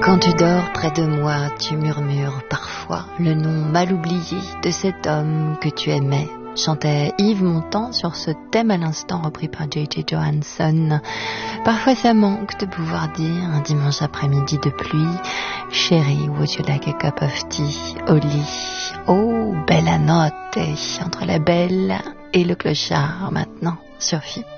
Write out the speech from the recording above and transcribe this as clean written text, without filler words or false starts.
Quand tu dors près de moi, tu murmures parfois le nom mal oublié de cet homme que tu aimais. Chantait Yves Montand sur ce thème à l'instant repris par J.J. Johansson. Parfois ça manque de pouvoir dire un dimanche après-midi de pluie: Chérie, would you like a cup of tea au lit? Oh, bella notte, entre la belle et le clochard maintenant sur FIP.